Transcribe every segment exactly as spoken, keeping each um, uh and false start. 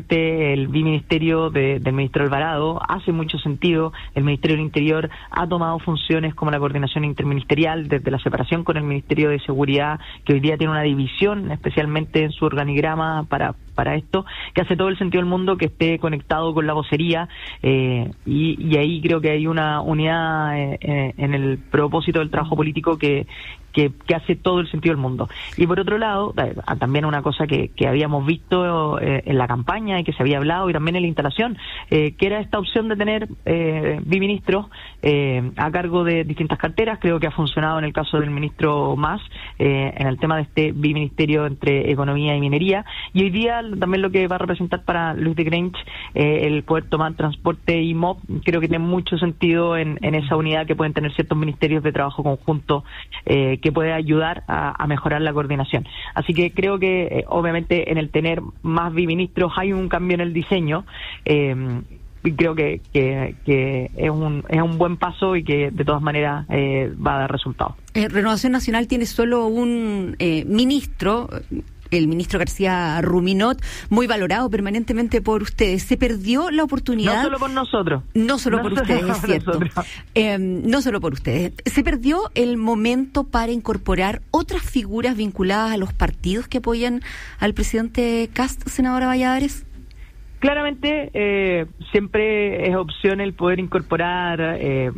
claramente el biministerio de, del ministro Alvarado hace mucho sentido. El Ministerio del Interior ha tomado funciones como la coordinación interministerial desde la separación con el Ministerio de Seguridad, que hoy día tiene una división, especialmente en su organigrama para para esto, que hace todo el sentido del mundo que esté conectado con la vocería, eh, y, y ahí creo que hay una unidad eh, en el propósito del trabajo político que Que, que hace todo el sentido del mundo. Y por otro lado, eh, también una cosa que, que habíamos visto eh, en la campaña y que se había hablado y también en la instalación, eh, que era esta opción de tener eh, biministros eh, a cargo de distintas carteras. Creo que ha funcionado en el caso del ministro Mas, eh, en el tema de este biministerio entre economía y minería, y hoy día también lo que va a representar para Luis de Grange eh, el poder tomar transporte y M O P, creo que tiene mucho sentido en, en esa unidad que pueden tener ciertos ministerios de trabajo conjunto, eh, que puede ayudar a, a mejorar la coordinación. Así que creo que eh, obviamente en el tener más biministros hay un cambio en el diseño, eh, y creo que, que, que es un es un buen paso y que de todas maneras eh, va a dar resultados. Eh, Renovación Nacional tiene solo un eh, ministro, el ministro García Ruminot, muy valorado permanentemente por ustedes. ¿Se perdió la oportunidad? No solo por nosotros. No solo no por solo ustedes, por es cierto. Eh, no solo por ustedes. ¿Se perdió el momento para incorporar otras figuras vinculadas a los partidos que apoyan al presidente Kast, senadora Valladares? Claramente, eh, siempre es opción el poder incorporar eh,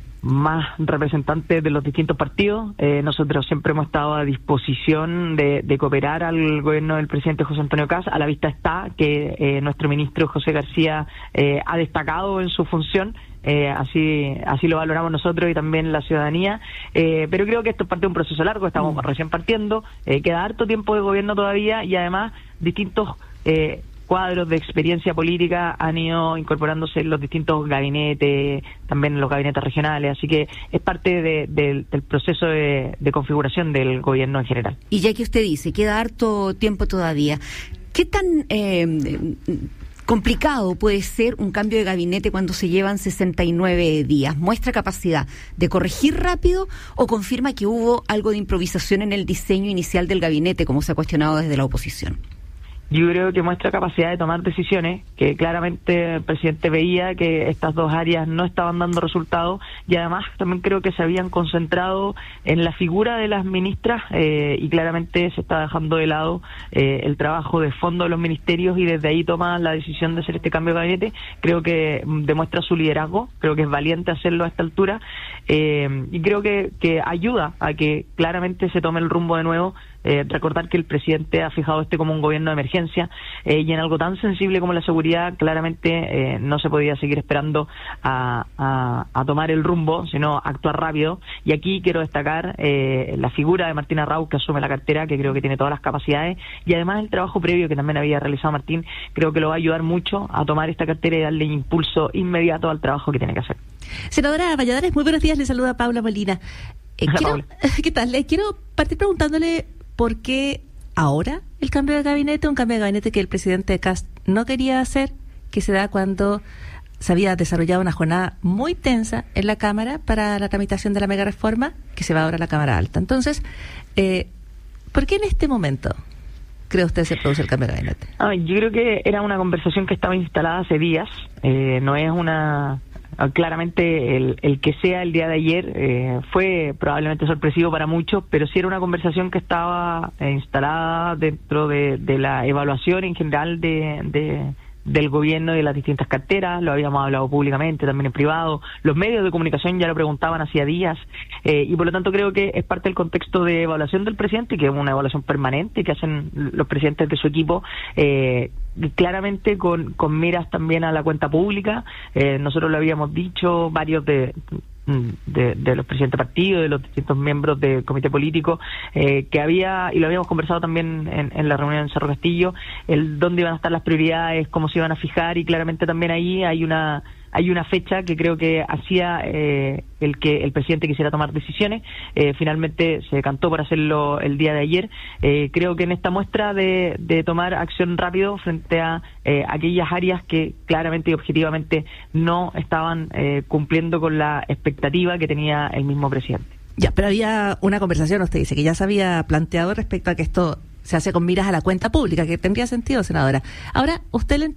más representantes de los distintos partidos. Eh, nosotros siempre hemos estado a disposición de, de cooperar al gobierno del presidente José Antonio Kast. A la vista está que eh, nuestro ministro José García eh, ha destacado en su función. Eh, así así lo valoramos nosotros y también la ciudadanía, eh, pero creo que esto es parte de un proceso largo. Estamos mm. recién partiendo, eh, queda harto tiempo de gobierno todavía, y además distintos eh, cuadros de experiencia política han ido incorporándose en los distintos gabinetes, también en los gabinetes regionales, así que es parte de, de, del proceso de, de configuración del gobierno en general. Y ya que usted dice, queda harto tiempo todavía, ¿qué tan eh, complicado puede ser un cambio de gabinete cuando se llevan sesenta y nueve días? ¿Muestra capacidad de corregir rápido o confirma que hubo algo de improvisación en el diseño inicial del gabinete, como se ha cuestionado desde la oposición? Yo creo que muestra capacidad de tomar decisiones, que claramente el presidente veía que estas dos áreas no estaban dando resultados, y además también creo que se habían concentrado en la figura de las ministras, eh, y claramente se está dejando de lado eh, el trabajo de fondo de los ministerios, y desde ahí toma la decisión de hacer este cambio de gabinete. Creo que demuestra su liderazgo, creo que es valiente hacerlo a esta altura, eh, y creo que, que ayuda a que claramente se tome el rumbo de nuevo. Eh, recordar que el presidente ha fijado este como un gobierno de emergencia, eh, y en algo tan sensible como la seguridad claramente eh, no se podía seguir esperando a, a, a tomar el rumbo, sino actuar rápido. Y aquí quiero destacar eh, la figura de Martín Arrau, que asume la cartera, que creo que tiene todas las capacidades, y además el trabajo previo que también había realizado Martín, creo que lo va a ayudar mucho a tomar esta cartera y darle impulso inmediato al trabajo que tiene que hacer. Senadora Valladares, muy buenos días, le saluda Paula Molina. Eh, quiero, Paula. ¿Qué tal? Le quiero partir preguntándole ¿por qué ahora el cambio de gabinete? Un cambio de gabinete que el presidente Kast no quería hacer, que se da cuando se había desarrollado una jornada muy tensa en la Cámara para la tramitación de la mega reforma, que se va ahora a la Cámara Alta. Entonces, eh, ¿por qué en este momento cree usted se produce el cambio de gabinete? Ah, yo creo que era una conversación que estaba instalada hace días, eh, no es una... Claramente el, el que sea el día de ayer eh, fue probablemente sorpresivo para muchos, pero sí era una conversación que estaba eh, instalada dentro de, de la evaluación en general de, de del gobierno y de las distintas carteras. Lo habíamos hablado públicamente, también en privado, los medios de comunicación ya lo preguntaban hacía días, eh, y por lo tanto creo que es parte del contexto de evaluación del presidente, que es una evaluación permanente que hacen los presidentes de su equipo, eh, claramente con, con miras también a la cuenta pública. Eh, nosotros lo habíamos dicho, varios de De, de los presidentes de partido, de los distintos miembros del comité político, eh, que había, y lo habíamos conversado también en, en la reunión en Cerro Castillo, el dónde iban a estar las prioridades, cómo se iban a fijar, y claramente también ahí hay una hay una fecha que creo que hacía eh, el que el presidente quisiera tomar decisiones. Eh, finalmente se decantó por hacerlo el día de ayer. Eh, creo que en esta muestra de, de tomar acción rápido frente a eh, aquellas áreas que claramente y objetivamente no estaban eh, cumpliendo con la expectativa que tenía el mismo presidente. Ya, pero había una conversación, usted dice, que ya se había planteado respecto a que esto se hace con miras a la cuenta pública, que tendría sentido, senadora. Ahora, usted le